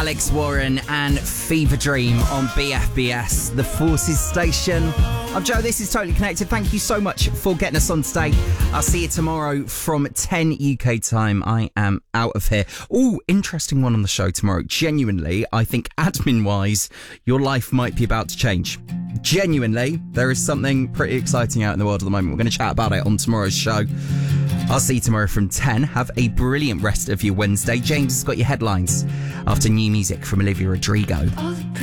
Alex Warren and Fever Dream on BFBS, the Forces station. I'm Joe, this is Totally Connected. Thank you so much for getting us on today. I'll see you tomorrow from 10 UK time. I am out of here. Oh, interesting one on the show tomorrow. Genuinely, I think admin-wise, your life might be about to change. Genuinely, there is something pretty exciting out in the world at the moment. We're going to chat about it on tomorrow's show. I'll see you tomorrow from 10. Have a brilliant rest of your Wednesday. James has got your headlines after new music from Olivia Rodrigo.